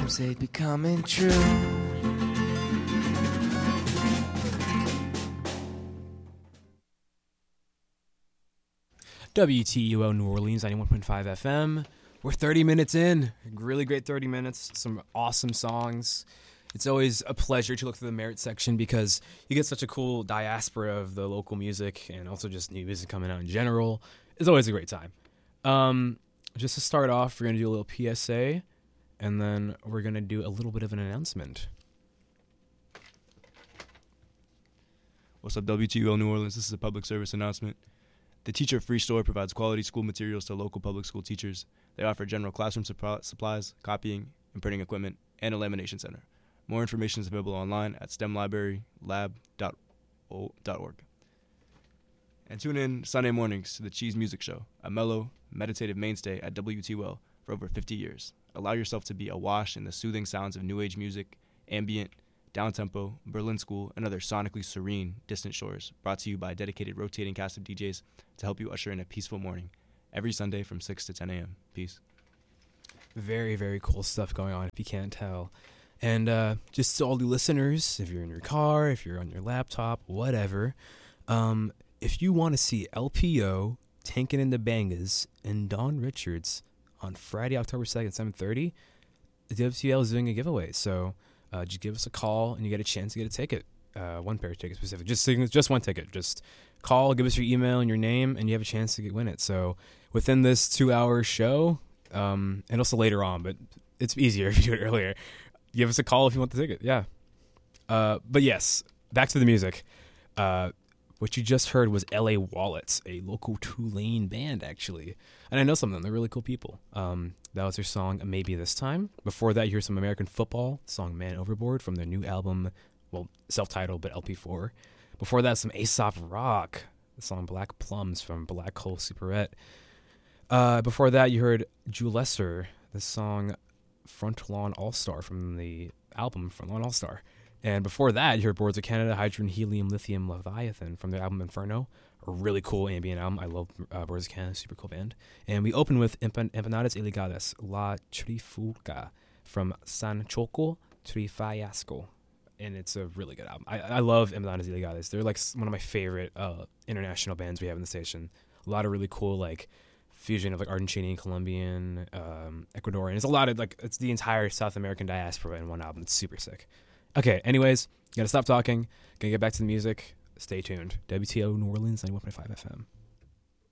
dreams, they'd be coming true. WTUO New Orleans, 91.5 FM. We're 30 minutes in. Really great 30 minutes. Some awesome songs. It's always a pleasure to look through the merit section because you get such a cool diaspora of the local music and also just new music coming out in general. It's always a great time. Just to start off, we're going to do a little PSA, and then we're going to do a little bit of an announcement. What's up, WTUO New Orleans? This is a public service announcement. The Teacher Free Store provides quality school materials to local public school teachers. They offer general classroom supplies, copying and printing equipment, and a lamination center. More information is available online at stemlibrarylab.org. And tune in Sunday mornings to the Cheese Music Show, a mellow, meditative mainstay at WTUL for over 50 years. Allow yourself to be awash in the soothing sounds of new age music, ambient, downtempo, Berlin School, and other sonically serene distant shores, brought to you by a dedicated rotating cast of DJs to help you usher in a peaceful morning every Sunday from 6 to 10 a.m. Peace. Very, very cool stuff going on, if you can't tell. And just to all the listeners, if you're in your car, if you're on your laptop, whatever, if you want to see LPO, Tankin' and the Bangas, and Don Richards on Friday, October 2nd, 7:30, the WTL is doing a giveaway. So just give us a call, and you get a chance to get a ticket. One pair of tickets specific. Just one ticket. Just call, give us your email and your name, and you have a chance to win it. So within this 2-hour show, and also later on, but it's easier if you do it earlier, give us a call if you want the ticket. Yeah. But yes, back to the music. What you just heard was L.A. Wallets, a local Tulane band, actually. And I know some of them. They're really cool people. That was their song, Maybe This Time. Before that, you heard some American Football, the song Man Overboard from their new album, well, self-titled, but LP4. Before that, some Aesop Rock, the song Black Plums from Black Hole Superette. Before that, you heard Jewel Lesser, the song Front Lawn All-Star from the album Front Lawn All-Star. And before that, you heard Boards of Canada, Hydrogen, Helium, Lithium, Leviathan from their album Inferno. A really cool ambient album. I love Boards of Canada, super cool band. And we opened with Empanadas Ilegales, La Trifulca from San Choco Trifayasco. And it's a really good album. I love Empanadas Ilegales. They're like one of my favorite international bands we have in the station. A lot of really cool like fusion of like Argentinian, Colombian, Ecuadorian. It's a lot of like, it's the entire South American diaspora in one album. It's super sick. Okay, anyways, gotta stop talking. Gonna get back to the music. Stay tuned. WTO New Orleans, 91.5 FM.